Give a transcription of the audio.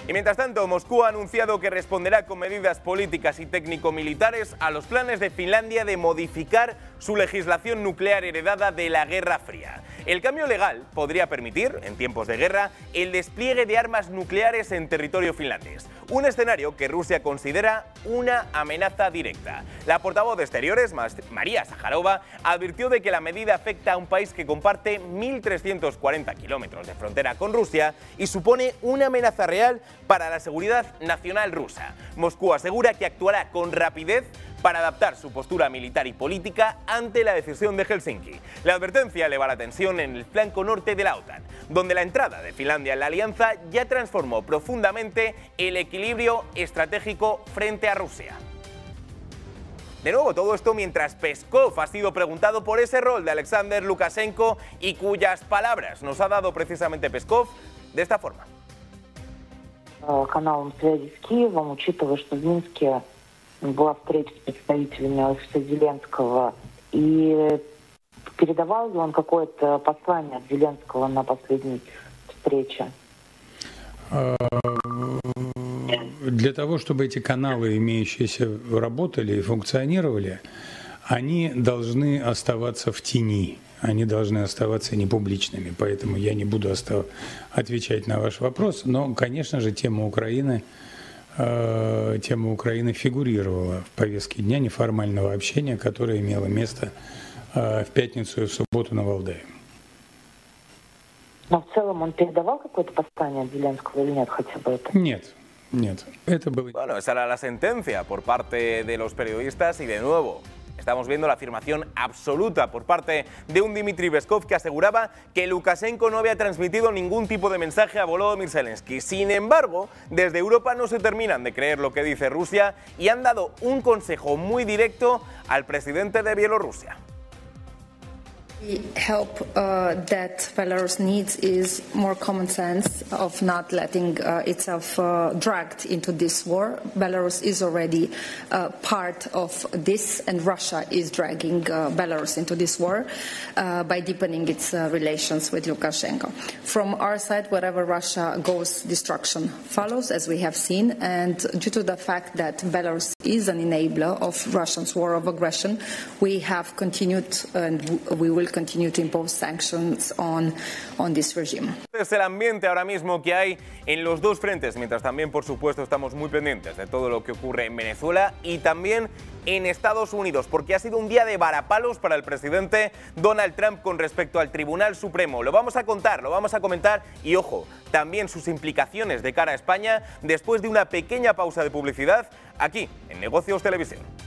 Y mientras tanto, Moscú ha anunciado que responderá con medidas políticas y técnico-militares a los planes de Finlandia de modificar su legislación nuclear heredada de la Guerra Fría. El cambio legal podría permitir, en tiempos de guerra, el despliegue de armas nucleares en territorio finlandés, un escenario que Rusia considera una amenaza directa. La portavoz de Exteriores, María Zaharova, advirtió de que la medida afecta a un país que comparte 1.340 kilómetros de frontera con Rusia y supone una amenaza real para la seguridad nacional rusa. Moscú asegura que actuará con rapidez para adaptar su postura militar y política ante la decisión de Helsinki. La advertencia eleva la tensión en el flanco norte de la OTAN, donde la entrada de Finlandia en la alianza ya transformó profundamente el equilibrio estratégico frente a Rusia. De nuevo, todo esto mientras Peskov ha sido preguntado por ese rol de Alexander Lukashenko y cuyas palabras nos ha dado precisamente Peskov de esta forma. Каналом связи с Киевом, учитывая, что в Минске была встреча с представителями офиса Зеленского, и передавал ли он какое-то послание от Зеленского на последней встрече? Для того, чтобы эти каналы, имеющиеся, работали и функционировали, они должны оставаться в тени, они должны оставаться непубличными. Поэтому я не буду отвечать на ваш вопрос, но, конечно же, тема Украины фигурировала в повестке дня неформального общения, которое имело место в пятницу и в субботу на Валдае. Но в целом он передавал какое-то послание от Зеленского или нет хотя бы это? Нет. Это было... Bueno, esa era la sentencia por parte de los periodistas y de nuevo estamos viendo la afirmación absoluta por parte de un Dmitry Peskov que aseguraba que Lukashenko no había transmitido ningún tipo de mensaje a Volodymyr Zelensky. Sin embargo, desde Europa no se terminan de creer lo que dice Rusia y han dado un consejo muy directo al presidente de Bielorrusia. The help that Belarus needs is more common sense of not letting itself dragged into this war. Belarus is already part of this, and Russia is dragging Belarus into this war by deepening its relations with Lukashenko. From our side, wherever Russia goes, destruction follows, as we have seen, and due to the fact that Belarus is an enabler of Russia's war of aggression, we have continued and we will continue to impose sanctions on this regime. Es el ambiente ahora mismo que hay en los dos frentes, mientras también, por supuesto, estamos muy pendientes de todo lo que ocurre en Venezuela y también en Estados Unidos, porque ha sido un día de varapalos para el presidente Donald Trump con respecto al Tribunal Supremo. Lo vamos a contar, lo vamos a comentar y, ojo, también sus implicaciones de cara a España después de una pequeña pausa de publicidad aquí en Negocios Televisión.